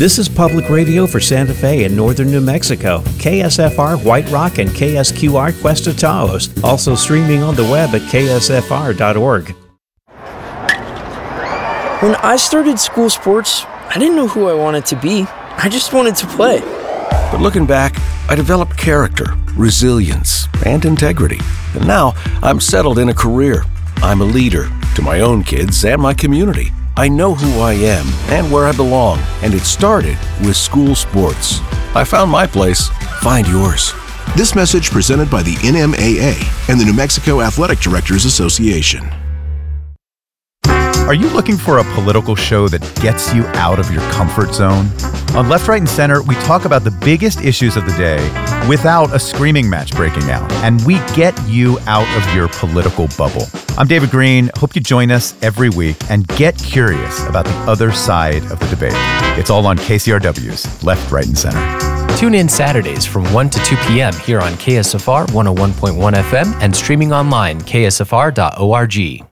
This is public radio for Santa Fe and northern New Mexico, KSFR White Rock and KSQR Cuesta Taos, also streaming on the web at ksfr.org. When I started school sports, I didn't know who I wanted to be. I just wanted to play. But looking back, I developed character, resilience, and integrity. And now I'm settled in a career. I'm a leader to my own kids and my community. I know who I am and where I belong, and it started with school sports. I found my place. Find yours. This message presented by the NMAA and the New Mexico Athletic Directors Association. Are you looking for a political show that gets you out of your comfort zone? On Left, Right, and Center, we talk about the biggest issues of the day without a screaming match breaking out, and we get you out of your political bubble. I'm David Green. Hope you join us every week and get curious about the other side of the debate. It's all on KCRW's Left, Right, and Center. Tune in Saturdays from 1 to 2 p.m. here on KSFR 101.1 FM and streaming online, ksfr.org.